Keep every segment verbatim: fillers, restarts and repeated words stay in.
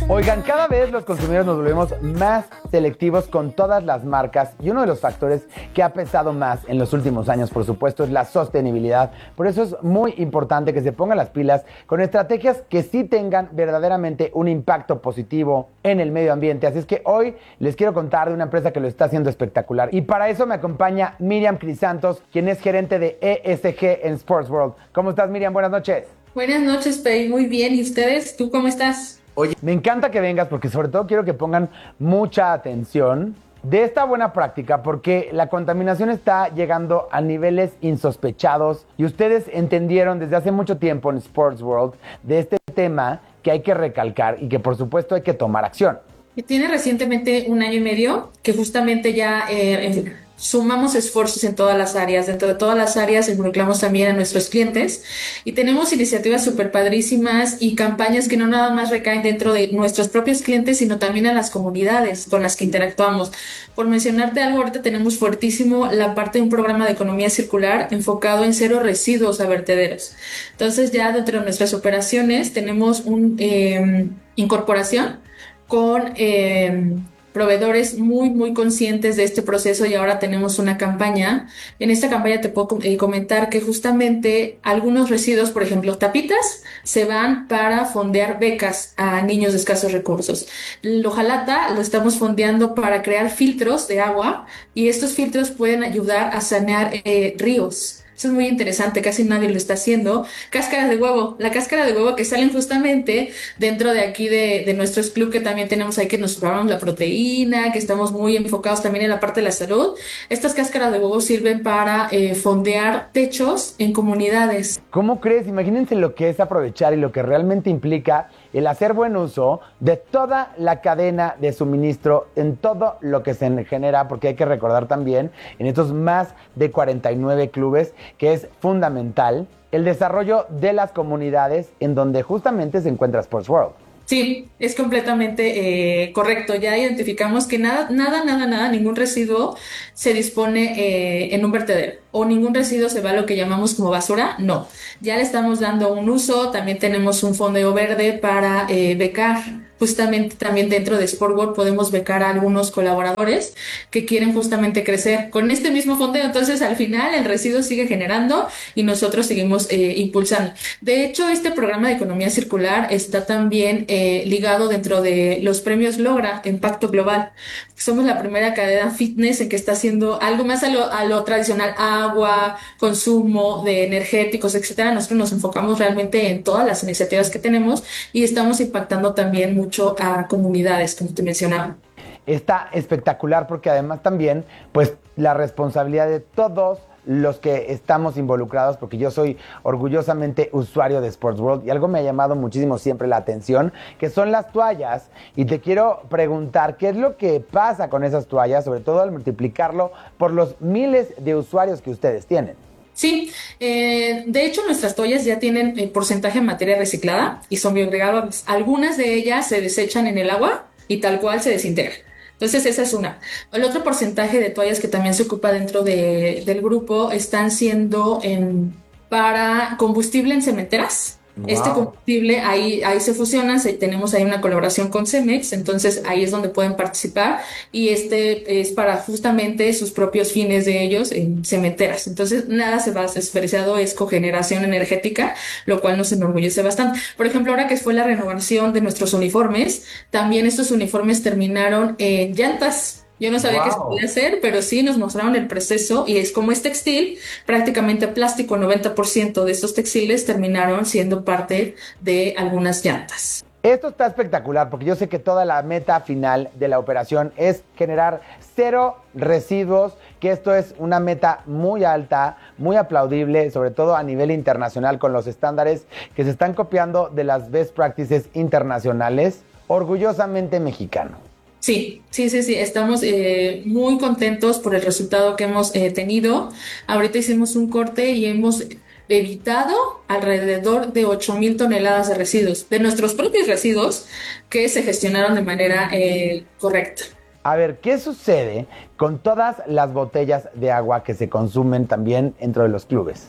Oigan, cada vez los consumidores nos volvemos más selectivos con todas las marcas y uno de los factores que ha pesado más en los últimos años, por supuesto, es la sostenibilidad. Por eso es muy importante que se pongan las pilas con estrategias que sí tengan verdaderamente un impacto positivo en el medio ambiente. Así es que hoy les quiero contar de una empresa que lo está haciendo espectacular. Y para eso me acompaña Miriam Crisantos, quien es gerente de E S G en Sports World. ¿Cómo estás, Miriam? Buenas noches. Buenas noches, Pei. Muy bien. ¿Y ustedes? ¿Tú cómo estás? Oye, me encanta que vengas porque sobre todo quiero que pongan mucha atención de esta buena práctica porque la contaminación está llegando a niveles insospechados y ustedes entendieron desde hace mucho tiempo en Sports World de este tema que hay que recalcar y que por supuesto hay que tomar acción. Tiene recientemente un año y medio que justamente ya eh, sumamos esfuerzos en todas las áreas. Dentro de todas las áreas involucramos también a nuestros clientes y tenemos iniciativas súper padrísimas y campañas que no nada más recaen dentro de nuestros propios clientes, sino también a las comunidades con las que interactuamos. Por mencionarte algo, ahorita tenemos fuertísimo la parte de un programa de economía circular enfocado en cero residuos a vertederos. Entonces ya dentro de nuestras operaciones tenemos una eh, incorporación con eh, proveedores muy, muy conscientes de este proceso y ahora tenemos una campaña. En esta campaña te puedo eh, comentar que justamente algunos residuos, por ejemplo, tapitas, se van para fondear becas a niños de escasos recursos. El hojalata lo estamos fondeando para crear filtros de agua y estos filtros pueden ayudar a sanear eh, ríos. Eso es muy interesante, casi nadie lo está haciendo. Cáscaras de huevo, la cáscara de huevo que salen justamente dentro de aquí de, de nuestros club que también tenemos ahí que nos probamos la proteína, que estamos muy enfocados también en la parte de la salud. Estas cáscaras de huevo sirven para eh, fondear techos en comunidades. ¿Cómo crees? Imagínense lo que es aprovechar y lo que realmente implica el hacer buen uso de toda la cadena de suministro en todo lo que se genera, porque hay que recordar también en estos más de cuarenta y nueve clubes que es fundamental el desarrollo de las comunidades en donde justamente se encuentra Sports World. Sí, es completamente eh, correcto. Ya identificamos que nada, nada, nada, nada, ningún residuo se dispone eh, en un vertedero o ningún residuo se va a lo que llamamos como basura. No, ya le estamos dando un uso. También tenemos un fondeo verde para eh, becar. Justamente también dentro de Sport World podemos becar a algunos colaboradores que quieren justamente crecer con este mismo fondeo. Entonces, al final, el residuo sigue generando y nosotros seguimos eh, impulsando. De hecho, este programa de economía circular está también eh, ligado dentro de los premios Logra Impacto Global. Somos la primera cadena fitness en que está haciendo algo más a lo, a lo tradicional, agua, consumo de energéticos, etcétera. Nosotros nos enfocamos realmente en todas las iniciativas que tenemos y estamos impactando también mucho a comunidades, como te mencionaba. Está espectacular porque además también, pues, la responsabilidad de todos los que estamos involucrados, porque yo soy orgullosamente usuario de Sports World y algo me ha llamado muchísimo siempre la atención, que son las toallas. Y te quiero preguntar, ¿qué es lo que pasa con esas toallas, sobre todo al multiplicarlo por los miles de usuarios que ustedes tienen? Sí, eh, de hecho nuestras toallas ya tienen eh, porcentaje de materia reciclada y son biodegradables. Algunas de ellas se desechan en el agua y tal cual se desintegran. Entonces esa es una. El otro porcentaje de toallas que también se ocupa dentro de, del grupo están siendo en, para combustible en cementeras. Wow. Este combustible, ahí, ahí se fusionan, se, tenemos ahí una colaboración con Cemex, entonces ahí es donde pueden participar y este es para justamente sus propios fines de ellos en cementeras. Entonces nada se va desperdiciado, es cogeneración energética, lo cual nos enorgullece bastante. Por ejemplo, ahora que fue la renovación de nuestros uniformes, también estos uniformes terminaron en llantas. Yo no sabía wow. qué se podía hacer, pero sí nos mostraron el proceso y es como es textil, prácticamente plástico, noventa por ciento de estos textiles terminaron siendo parte de algunas llantas. Esto está espectacular porque yo sé que toda la meta final de la operación es generar cero residuos, que esto es una meta muy alta, muy aplaudible, sobre todo a nivel internacional con los estándares que se están copiando de las best practices internacionales, orgullosamente mexicano. Sí, sí, sí, sí, estamos eh, muy contentos por el resultado que hemos eh, tenido. Ahorita hicimos un corte y hemos evitado alrededor de ocho mil toneladas de residuos, de nuestros propios residuos que se gestionaron de manera eh, correcta. A ver, ¿qué sucede con todas las botellas de agua que se consumen también dentro de los clubes?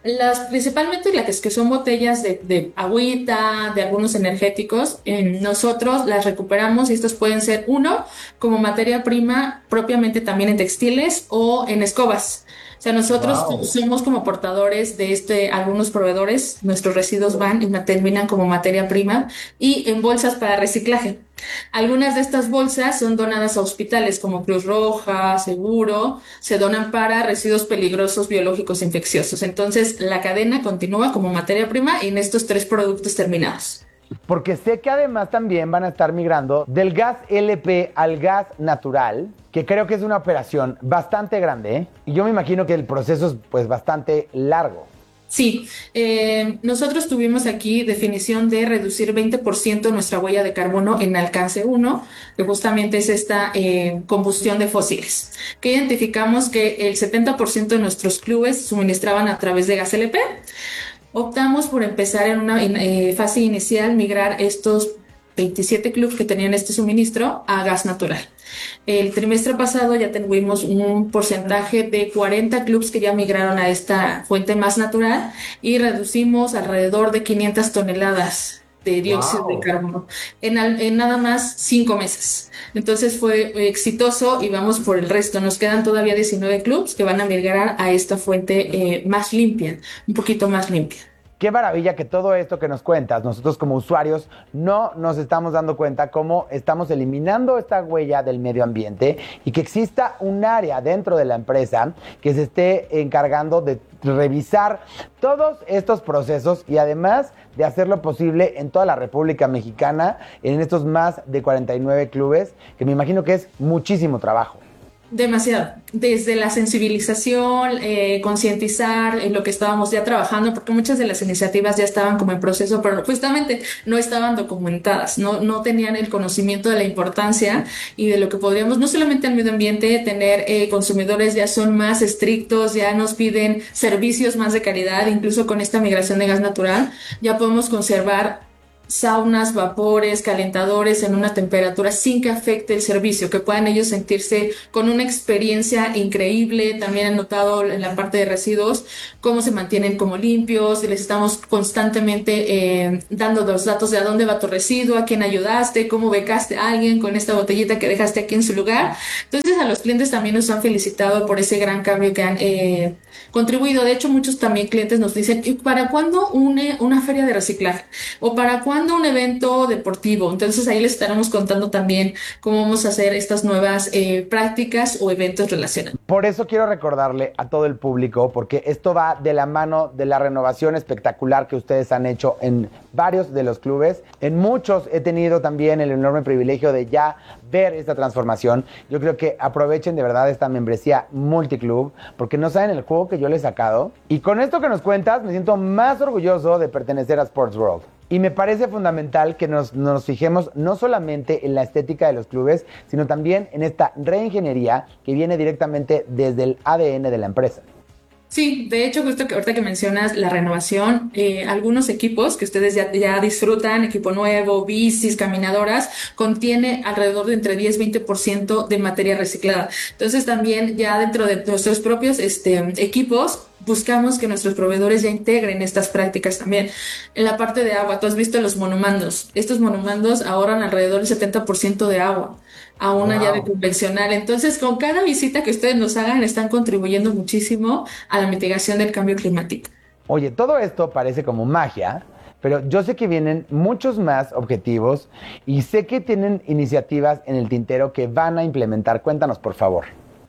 Las, principalmente las que son botellas de, de agüita, de algunos energéticos, eh, nosotros las recuperamos y estos pueden ser uno como materia prima propiamente también en textiles o en escobas. O sea, nosotros Wow. somos como portadores de este, algunos proveedores, nuestros residuos van y terminan como materia prima y en bolsas para reciclaje. Algunas de estas bolsas son donadas a hospitales como Cruz Roja, Seguro, se donan para residuos peligrosos biológicos infecciosos. Entonces, la cadena continúa como materia prima en estos tres productos terminados. Porque sé que además también van a estar migrando del gas L P al gas natural, que creo que es una operación bastante grande, ¿eh? Y yo me imagino que el proceso es pues bastante largo. Sí, eh, nosotros tuvimos aquí definición de reducir veinte por ciento nuestra huella de carbono en alcance uno, que justamente es esta eh, combustión de fósiles, que identificamos que el setenta por ciento de nuestros clubes suministraban a través de gas L P. Optamos por empezar en una eh, fase inicial, migrar estos veintisiete clubes que tenían este suministro a gas natural. El trimestre pasado ya tuvimos un porcentaje de cuarenta clubes que ya migraron a esta fuente más natural y reducimos alrededor de quinientas toneladas de dióxido de Wow. carbono en, al, en nada más cinco meses. Entonces fue exitoso y vamos por el resto. Nos quedan todavía diecinueve clubes que van a migrar a esta fuente eh, más limpia, un poquito más limpia. Qué maravilla que todo esto que nos cuentas, nosotros como usuarios no nos estamos dando cuenta cómo estamos eliminando esta huella del medio ambiente y que exista un área dentro de la empresa que se esté encargando de revisar todos estos procesos y además de hacerlo posible en toda la República Mexicana, en estos más de cuarenta y nueve clubes, que me imagino que es muchísimo trabajo. Demasiado. Desde la sensibilización, eh, concientizar en lo que estábamos ya trabajando, porque muchas de las iniciativas ya estaban como en proceso, pero justamente no estaban documentadas, no, no tenían el conocimiento de la importancia y de lo que podríamos, no solamente al medio ambiente, tener eh, consumidores ya son más estrictos, ya nos piden servicios más de calidad, incluso con esta migración de gas natural, ya podemos conservar saunas, vapores, calentadores en una temperatura sin que afecte el servicio, que puedan ellos sentirse con una experiencia increíble. También han notado en la parte de residuos cómo se mantienen como limpios, les estamos constantemente eh, dando los datos de a dónde va tu residuo, a quién ayudaste, cómo becaste a alguien con esta botellita que dejaste aquí en su lugar. Entonces a los clientes también nos han felicitado por ese gran cambio que han eh, contribuido. De hecho, muchos también clientes nos dicen, ¿y para cuándo une una feria de reciclaje? ¿O para cuándo un evento deportivo? Entonces ahí les estaremos contando también cómo vamos a hacer estas nuevas eh, prácticas o eventos relacionados. Por eso quiero recordarle a todo el público, porque esto va de la mano de la renovación espectacular que ustedes han hecho en varios de los clubes. En muchos he tenido también el enorme privilegio de ya ver esta transformación. Yo creo que aprovechen de verdad esta membresía multiclub, porque no saben el juego que yo les he sacado. Y con esto que nos cuentas, me siento más orgulloso de pertenecer a Sports World. Y me parece fundamental que nos, nos fijemos no solamente en la estética de los clubes, sino también en esta reingeniería que viene directamente desde el A D N de la empresa. Sí, de hecho, justo que ahorita que mencionas la renovación, eh, algunos equipos que ustedes ya, ya disfrutan, equipo nuevo, bicis, caminadoras, contiene alrededor de entre diez y veinte por ciento de materia reciclada. Entonces también ya dentro de nuestros propios este, equipos, buscamos que nuestros proveedores ya integren estas prácticas también. En la parte de agua, tú has visto los monomandos. Estos monomandos ahorran alrededor del setenta por ciento de agua a una llave Wow. convencional. Entonces, con cada visita que ustedes nos hagan, están contribuyendo muchísimo a la mitigación del cambio climático. Oye, todo esto parece como magia, pero yo sé que vienen muchos más objetivos y sé que tienen iniciativas en el tintero que van a implementar. Cuéntanos, por favor.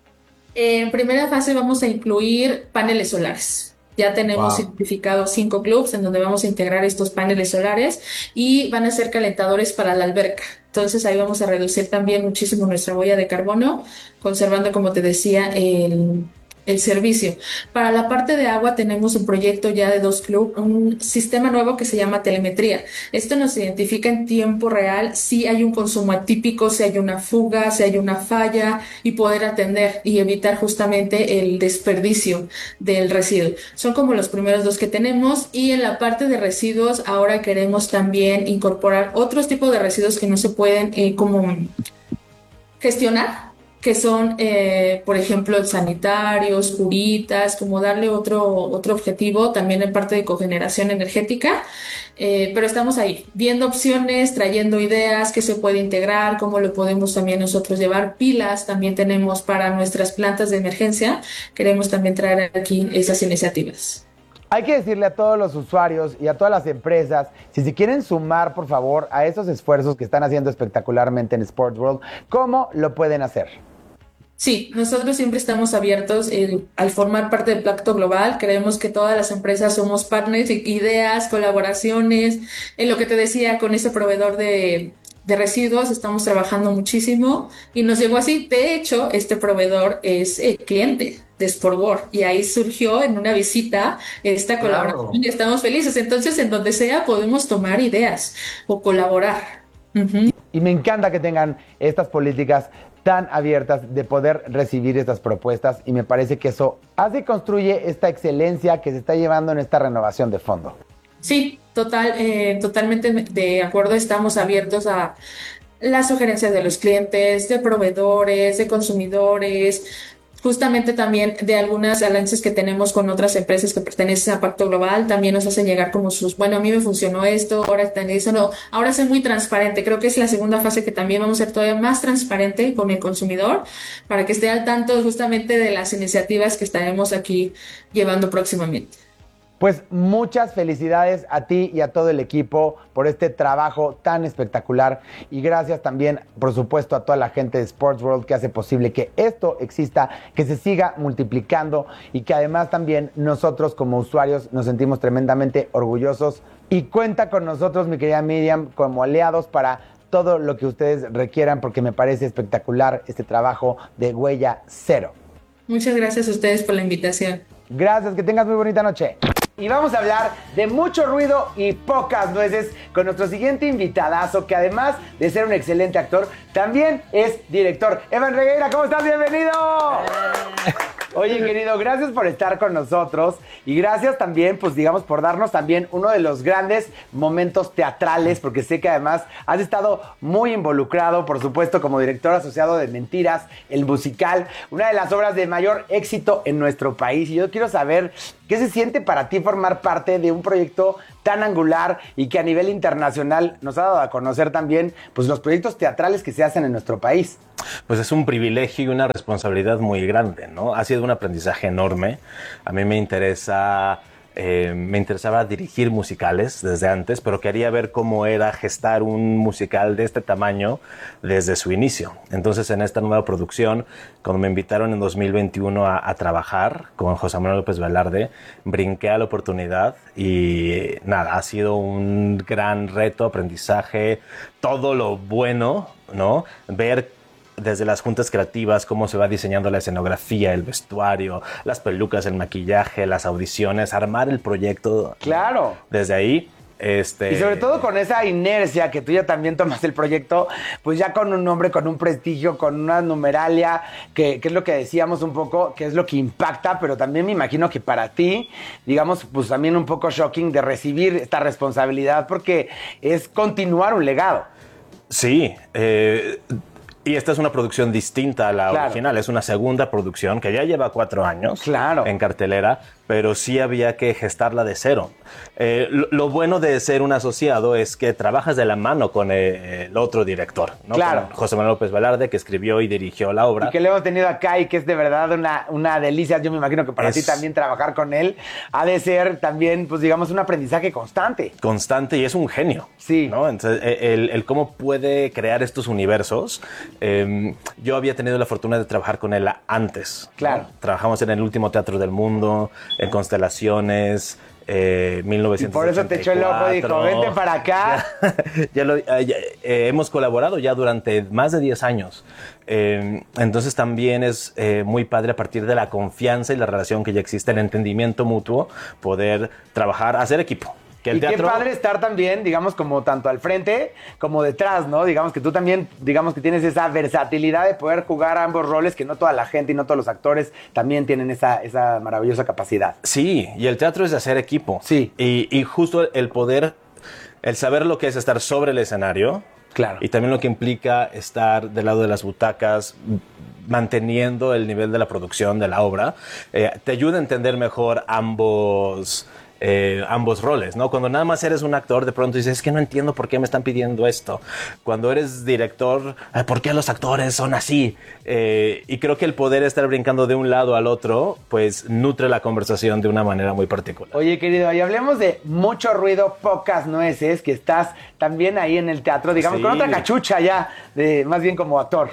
En primera fase vamos a incluir paneles solares. Ya tenemos Wow. identificados cinco clubs en donde vamos a integrar estos paneles solares y van a ser calentadores para la alberca. Entonces ahí vamos a reducir también muchísimo nuestra huella de carbono, conservando, como te decía, el, el servicio. Para la parte de agua tenemos un proyecto ya de dos clubes, un sistema nuevo que se llama telemetría. Esto nos identifica en tiempo real si hay un consumo atípico, si hay una fuga, si hay una falla y poder atender y evitar justamente el desperdicio del residuo. Son como los primeros dos que tenemos y en la parte de residuos ahora queremos también incorporar otros tipos de residuos que no se pueden eh, como gestionar que son, eh, por ejemplo, sanitarios, curitas, como darle otro, otro objetivo también en parte de cogeneración energética. Eh, pero estamos ahí, viendo opciones, trayendo ideas, qué se puede integrar, cómo lo podemos también nosotros llevar. Pilas también tenemos para nuestras plantas de emergencia. Queremos también traer aquí esas iniciativas. Hay que decirle a todos los usuarios y a todas las empresas, si se quieren sumar, por favor, a esos esfuerzos que están haciendo espectacularmente en Sports World, ¿cómo lo pueden hacer? Sí, nosotros siempre estamos abiertos eh, al formar parte del Pacto Global. Creemos que todas las empresas somos partners, i- ideas, colaboraciones. En lo que te decía, con ese proveedor de, de residuos estamos trabajando muchísimo y nos llegó así. De hecho, este proveedor es el cliente de Sportworld y ahí surgió en una visita esta colaboración Claro. y estamos felices. Entonces, en donde sea podemos tomar ideas o colaborar. Ujú. Y me encanta que tengan estas políticas tan abiertas de poder recibir estas propuestas y me parece que eso hace y construye esta excelencia que se está llevando en esta renovación de fondo. Sí, total, eh, totalmente de acuerdo. Estamos abiertos a las sugerencias de los clientes, de proveedores, de consumidores, justamente también de algunas alianzas que tenemos con otras empresas que pertenecen a Pacto Global. También nos hacen llegar como sus, bueno, a mí me funcionó esto, ahora está en eso, no, ahora soy muy transparente. Creo que es la segunda fase que también vamos a ser todavía más transparente con el consumidor para que esté al tanto justamente de las iniciativas que estaremos aquí llevando próximamente. Pues muchas felicidades a ti y a todo el equipo por este trabajo tan espectacular y gracias también, por supuesto, a toda la gente de Sports World que hace posible que esto exista, que se siga multiplicando y que además también nosotros como usuarios nos sentimos tremendamente orgullosos y cuenta con nosotros, mi querida Miriam, como aliados para todo lo que ustedes requieran porque me parece espectacular este trabajo de Huella Cero. Muchas gracias a ustedes por la invitación. Gracias, que tengas muy bonita noche. Y vamos a hablar de mucho ruido y pocas nueces con nuestro siguiente invitadazo, que además de ser un excelente actor, también es director. Evan Regueira, ¿cómo estás? ¡Bienvenido! Oye, querido, gracias por estar con nosotros y gracias también, pues digamos, por darnos también uno de los grandes momentos teatrales, porque sé que además has estado muy involucrado, por supuesto, como director asociado de Mentiras, el musical, una de las obras de mayor éxito en nuestro país. Y yo quiero saber qué se siente para ti formar parte de un proyecto tan angular y que a nivel internacional nos ha dado a conocer también pues, los proyectos teatrales que se hacen en nuestro país. Pues es un privilegio y una responsabilidad muy grande, ¿no? Ha sido un aprendizaje enorme. A mí me interesa, eh, me interesaba dirigir musicales desde antes, pero quería ver cómo era gestar un musical de este tamaño desde su inicio. Entonces, en esta nueva producción, cuando me invitaron en dos mil veintiuno a, a trabajar con José Manuel López Velarde, brinqué a la oportunidad y nada, ha sido un gran reto, aprendizaje, todo lo bueno, ¿no? Ver desde las juntas creativas, cómo se va diseñando la escenografía, el vestuario, las pelucas, el maquillaje, las audiciones, armar el proyecto. Claro. Desde ahí, este... Y sobre todo con esa inercia que tú ya también tomas el proyecto, pues ya con un nombre, con un prestigio, con una numeralia, que, que es lo que decíamos un poco, que es lo que impacta, pero también me imagino que para ti, digamos, pues también un poco shocking de recibir esta responsabilidad, porque es continuar un legado. Sí, eh... Y esta es una producción distinta a la claro. original. Es una segunda producción que ya lleva cuatro años claro. en cartelera, pero sí había que gestarla de cero. Eh, lo, lo bueno de ser un asociado es que trabajas de la mano con el, el otro director, ¿no? Claro. Con José Manuel López Velarde, que escribió y dirigió la obra. Y que lo hemos tenido acá y que es de verdad una, una delicia. Yo me imagino que para es... ti también trabajar con él ha de ser también, pues digamos, un aprendizaje constante. Constante y es un genio. Sí. ¿No? Entonces, el, el cómo puede crear estos universos. Eh, yo había tenido la fortuna de trabajar con él antes. Claro. ¿No? Trabajamos en el último teatro del mundo, en Constelaciones, eh, mil novecientos ochenta y cuatro. Y por eso te echó el ojo y dijo, vente para acá. ya, ya lo, ya, eh, hemos colaborado ya durante más de diez años. Eh, entonces también es eh, muy padre a partir de la confianza y la relación que ya existe, el entendimiento mutuo, poder trabajar, hacer equipo. Que el y teatro... qué padre estar también, digamos, como tanto al frente como detrás, ¿no? Digamos que tú también, digamos que tienes esa versatilidad de poder jugar ambos roles que no toda la gente y no todos los actores también tienen esa, esa maravillosa capacidad. Sí, y el teatro es de hacer equipo. Sí. Y, y justo el poder, el saber lo que es estar sobre el escenario. Claro. Y también lo que implica estar del lado de las butacas, manteniendo el nivel de la producción de la obra, eh, te ayuda a entender mejor ambos... Eh, ambos roles, ¿no? Cuando nada más eres un actor, de pronto dices, es que no entiendo por qué me están pidiendo esto. Cuando eres director, ¿por qué los actores son así? Eh, y creo que el poder estar brincando de un lado al otro, pues nutre la conversación de una manera muy particular. Oye, querido, y hablemos de mucho ruido, pocas nueces, que estás también ahí en el teatro, digamos, sí, con otra cachucha ya, de, más bien como actor.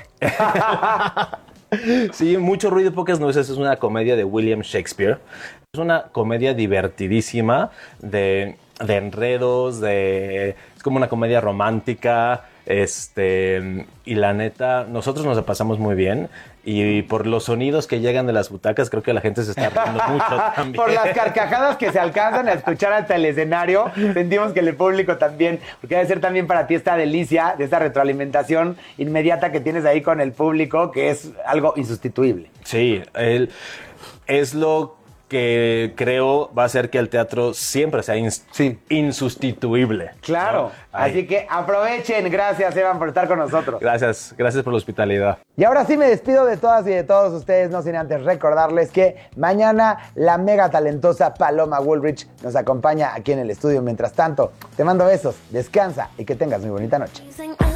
Sí, Mucho ruido y pocas nueces es una comedia de William Shakespeare. Es una comedia divertidísima de, de enredos, de, es como una comedia romántica, este, y la neta, nosotros nos la pasamos muy bien. Y por los sonidos que llegan de las butacas, creo que la gente se está riendo mucho también. Por las carcajadas que se alcanzan a escuchar hasta el escenario, sentimos que el público también, porque debe ser también para ti esta delicia de esta retroalimentación inmediata que tienes ahí con el público, que es algo insustituible. Sí, el, es lo que creo va a hacer que el teatro siempre sea ins- sí. insustituible. Claro, ¿no? Así que aprovechen. Gracias, Evan, por estar con nosotros. Gracias, gracias por la hospitalidad. Y ahora sí me despido de todas y de todos ustedes, no sin antes recordarles que mañana la mega talentosa Paloma Woolrich nos acompaña aquí en el estudio. Mientras tanto, te mando besos, descansa y que tengas muy bonita noche.